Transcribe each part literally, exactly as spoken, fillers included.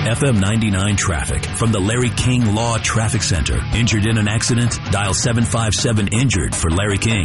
F M ninety-nine traffic from the Larry King Law Traffic Center. Injured in an accident? Dial seven five seven injured for Larry King.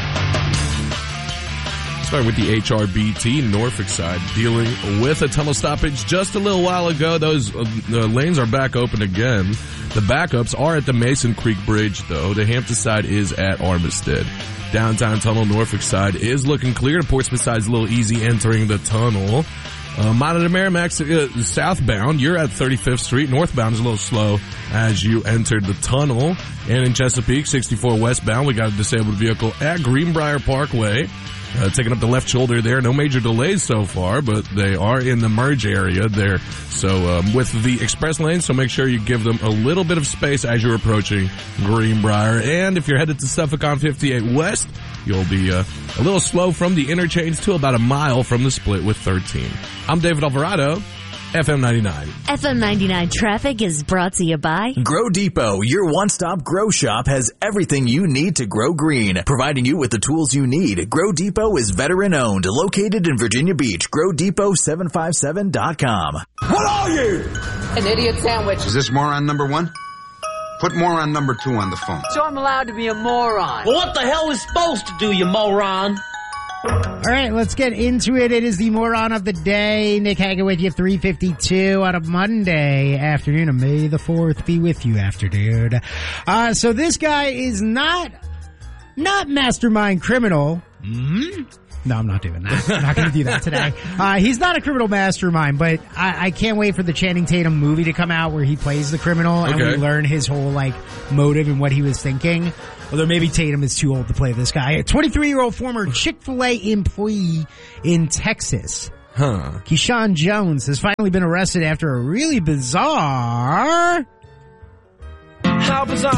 Start with the H R B T Norfolk side, dealing with a tunnel stoppage just a little while ago. Those uh, uh, lanes are back open again. The backups are at the Mason Creek Bridge, though. The Hampton side is at Armistead. Downtown tunnel Norfolk side is looking clear. The Portsmouth side is a little easy entering the tunnel. Uh, Monitor Merrimack uh, southbound, you're at thirty-fifth Street. Northbound is a little slow as you enter the tunnel. And in Chesapeake, sixty-four westbound, we got a disabled vehicle at Greenbrier Parkway. Uh, taking up the left shoulder there. No major delays so far, but they are in the merge area there. So um, with the express lane, so make sure you give them a little bit of space as you're approaching Greenbrier. And if you're headed to Suffolk on fifty-eight West, you'll be uh, a little slow from the interchange to about a mile from the split with thirteen. I'm David Alvarado. F M ninety-nine. F M ninety-nine traffic is brought to you by Grow Depot, your one-stop grow shop, has everything you need to grow green, providing you with the tools you need. Grow Depot is veteran-owned, located in Virginia Beach. grow depot seven five seven dot com. What are you? An idiot sandwich. Is this moron number one? Put moron number two on the phone. So I'm allowed to be a moron. Well, what the hell is supposed to do, you moron? All right, let's get into it. It is the moron of the day. Nick Hagan with you, three fifty-two on a Monday afternoon. And May the fourth be with you, afternoon. Uh, so this guy is not, not mastermind criminal. Mm-hmm. No, I'm not doing that. I'm not going to do that today. Uh, he's not a criminal mastermind, but I, I can't wait for the Channing Tatum movie to come out where he plays the criminal okay. and we learn his whole, like, motive and what he was thinking. Although maybe Tatum is too old to play this guy. A twenty-three-year-old former Chick-fil-A employee in Texas. Huh. Keyshawn Jones has finally been arrested after a really bizarre... How bizarre?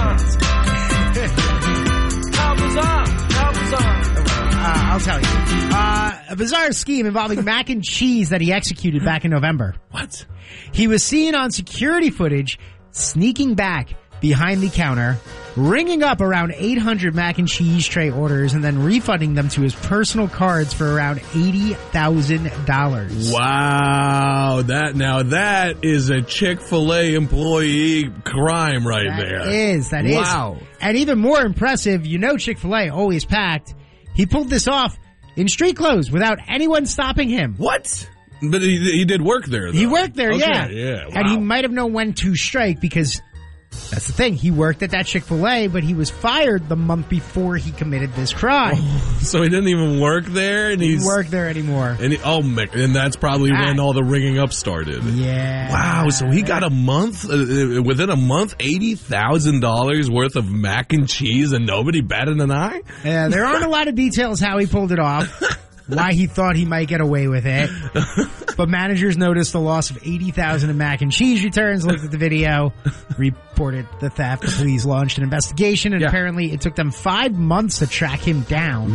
How bizarre? How bizarre? Uh, I'll tell you. Uh, a bizarre scheme involving mac and cheese that he executed back in November. What? He was seen on security footage sneaking back behind the counter, ringing up around eight hundred mac and cheese tray orders, and then refunding them to his personal cards for around eighty thousand dollars. Wow. That, now that is a Chick-fil-A employee crime right That there. is, that is. Wow. And even more impressive, you know Chick-fil-A always packed. He pulled this off in street clothes without anyone stopping him. What? But he, he did work there, though. He worked there, okay, yeah. yeah. Wow. And he might have known when to strike because that's the thing. He worked at that Chick-fil-A, but he was fired the month before he committed this crime. Oh, so he didn't even work there? And he he's didn't work there anymore. And he, oh, and that's probably Ah. when all the ringing up started. Yeah. Wow, so he got a month, uh, within a month, eighty thousand dollars worth of mac and cheese and nobody batted an eye? Yeah, there aren't a lot of details how he pulled it off. Why he thought he might get away with it. But managers noticed the loss of eighty thousand dollars in mac and cheese returns, looked at the video, reported the theft. The police launched an investigation, and yeah. apparently it took them five months to track him down.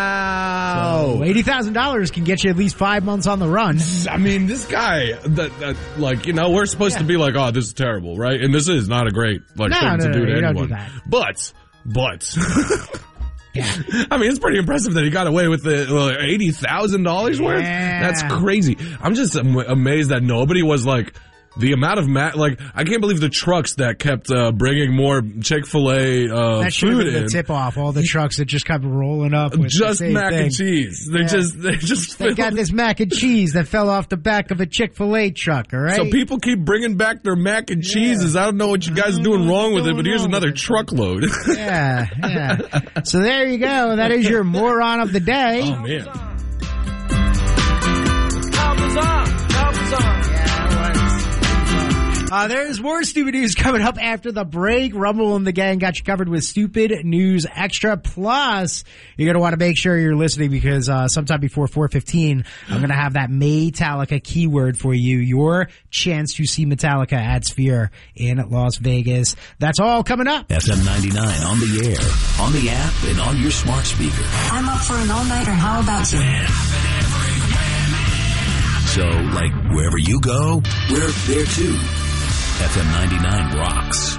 Wow. So eighty thousand dollars can get you at least five months on the run. I mean, this guy, that, that, like, you know, we're supposed yeah. to be like, oh, this is terrible, right? And this is not a great, like, no, thing no, to no, do to you anyone. Don't do that. But, but... Yeah. I mean, it's pretty impressive that he got away with the well, eighty thousand dollars yeah. worth. That's crazy. I'm just am- amazed that nobody was like, the amount of mac, like, I can't believe the trucks that kept uh, bringing more Chick-fil-A uh, that should food have been in. the tip off. All the trucks that just kept rolling up with just the same mac thing. and cheese. They yeah. just, they just. They got this mac and cheese that fell off the back of a Chick-fil-A truck. All right. So people keep bringing back their mac and cheeses. Yeah. I don't know what you guys are doing wrong with it, but here's another truckload. yeah, yeah. So there you go. That is your moron of the day. Oh man. How bizarre? How bizarre? Uh, there's more stupid news coming up after the break. Rumble and the gang got you covered with Stupid News Extra. Plus, you're going to want to make sure you're listening because uh, sometime before four fifteen, I'm going to have that Metallica keyword for you. Your chance to see Metallica at Sphere in Las Vegas. That's all coming up. F M ninety-nine on the air, on the app, and on your smart speaker. I'm up for an all-nighter. How about you? So, like, wherever you go, we're there too. F M ninety-nine rocks.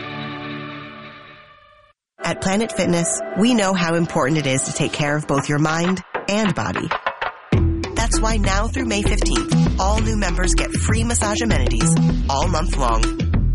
At Planet Fitness, we know how important it is to take care of both your mind and body. That's why now through May fifteenth, all new members get free massage amenities all month long.